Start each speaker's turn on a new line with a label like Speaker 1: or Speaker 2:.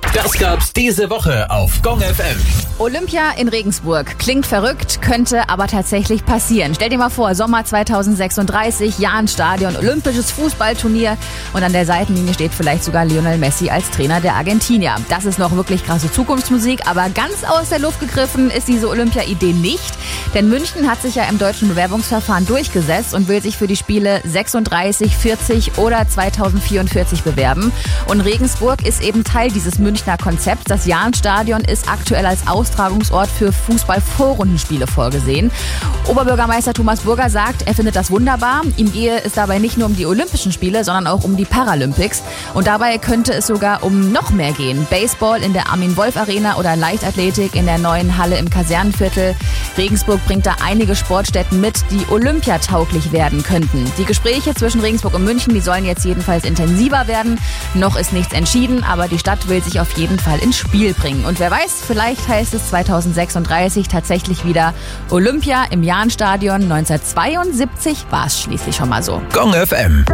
Speaker 1: Das gab's diese Woche auf Gong FM.
Speaker 2: Olympia in Regensburg. Klingt verrückt, könnte aber tatsächlich passieren. Stell dir mal vor, Sommer 2036, Jahnstadion, olympisches Fußballturnier und an der Seitenlinie steht vielleicht sogar Lionel Messi als Trainer der Argentinier. Das ist noch wirklich krasse Zukunftsmusik, aber ganz aus der Luft gegriffen ist diese Olympia-Idee nicht. Denn München hat sich ja im deutschen Bewerbungsverfahren durchgesetzt und will sich für die Spiele 36, 40 oder 2044 bewerben. Und Regensburg ist eben Teil dieses Münchner Konzepts. Das Jahnstadion ist aktuell als Austragungsort für Fußball-Vorrundenspiele vorgesehen. Oberbürgermeister Thomas Burger sagt, er findet das wunderbar. Ihm gehe es dabei nicht nur um die Olympischen Spiele, sondern auch um die Paralympics. Und dabei könnte es sogar um noch mehr gehen. Baseball in der Armin-Wolf-Arena oder Leichtathletik in der neuen Halle im Kasernenviertel. Regensburg bringt da einige Sportstätten mit, die olympiatauglich werden könnten. Die Gespräche zwischen Regensburg und München, die sollen jetzt jedenfalls intensiver werden. Noch ist nichts entschieden, aber die Stadt will sich auf jeden Fall ins Spiel bringen. Und wer weiß, vielleicht heißt es 2036 tatsächlich wieder Olympia im Jahnstadion. 1972 war es schließlich schon mal so.
Speaker 1: Gong FM.